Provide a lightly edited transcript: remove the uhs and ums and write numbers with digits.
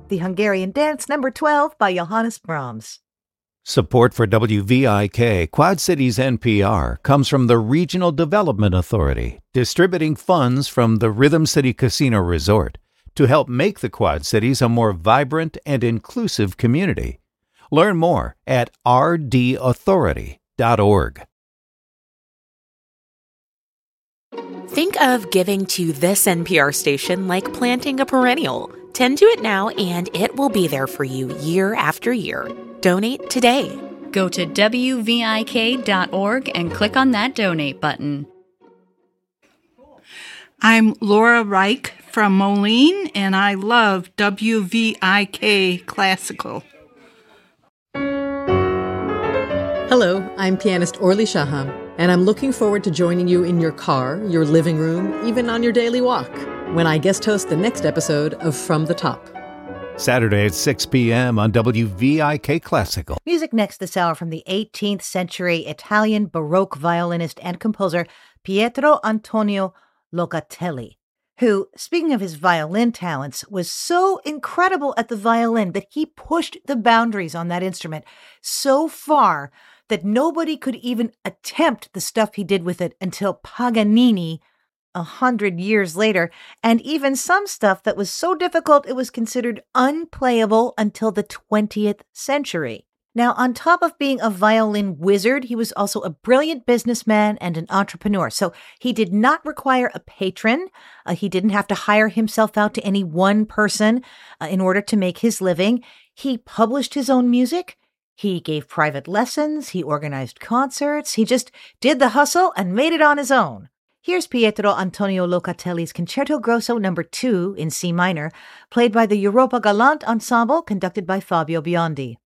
The Hungarian Dance No. 12 by Johannes Brahms. Support for WVIK Quad Cities NPR comes from the Regional Development Authority, distributing funds from the Rhythm City Casino Resort to help make the Quad Cities a more vibrant and inclusive community. Learn more at rdauthority.org. Think of giving to this NPR station like planting a perennial. Tend to it now, and it will be there for you year after year. Donate today. Go to WVIK.org and click on that donate button. I'm Laura Reich from Moline, and I love WVIK Classical. Hello, I'm pianist Orly Shaham, and I'm looking forward to joining you in your car, your living room, even on your daily walk, when I guest host the next episode of From the Top. Saturday at 6 p.m. on WVIK Classical. Music next this hour from the 18th century Italian Baroque violinist and composer Pietro Antonio Locatelli, who, speaking of his violin talents, was so incredible at the violin that he pushed the boundaries on that instrument so far that nobody could even attempt the stuff he did with it until Paganini 100 years later, and even some stuff that was so difficult it was considered unplayable until the 20th century. Now, on top of being a violin wizard, he was also a brilliant businessman and an entrepreneur. So he did not require a patron. He didn't have to hire himself out to any one person in order to make his living. He published his own music. He gave private lessons. He organized concerts. He just did the hustle and made it on his own. Here's Pietro Antonio Locatelli's Concerto Grosso No. 2 in C minor, played by the Europa Galante Ensemble, conducted by Fabio Biondi.